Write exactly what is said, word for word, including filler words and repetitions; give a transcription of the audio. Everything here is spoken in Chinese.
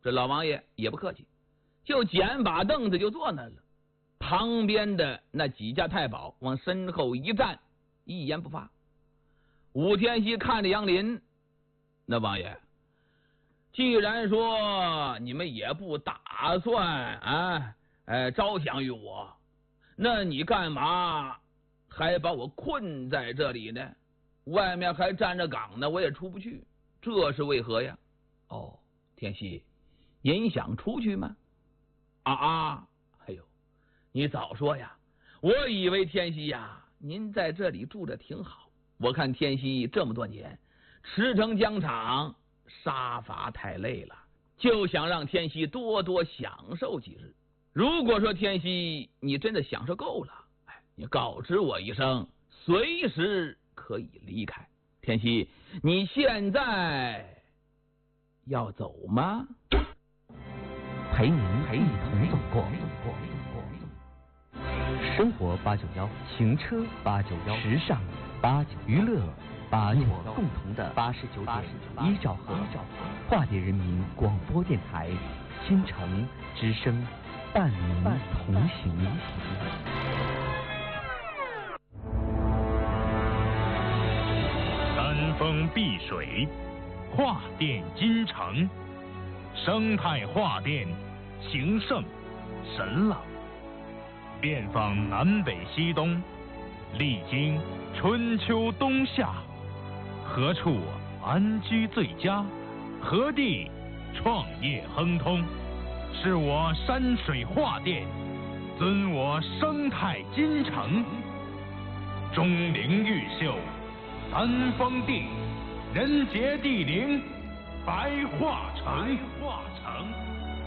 这老王爷也不客气，就捡把凳子就坐那了。旁边的那几家太保往身后一站，一言不发。武天锡看着杨林，那王爷，既然说你们也不打算啊，呃，招降于我，那你干嘛还把我困在这里呢？外面还站着岗呢，我也出不去，这是为何呀？哦，天锡，您想出去吗？啊啊！哎呦，你早说呀！我以为天锡呀，您在这里住着挺好。我看天锡这么多年驰骋疆场，杀伐太累了，就想让天锡多多享受几日。如果说天锡你真的享受够了，哎，你告知我一声，随时可以离开。天锡，你现在要走吗？ 陪您陪你同走过。生活八九幺，行车八九幺，时尚八九，娱乐八九幺，共同的八十九点一兆赫，化蝶人民广播电台，新城之声，伴您同行。 山峰碧水，画电金城，生态画电，情圣神朗，遍访南北西东，历经春秋冬夏，何处安居最佳？何地创业亨通？是我山水画电，尊我生态金城。钟灵毓秀，三峰地，人杰地灵，白桦城。白桦城。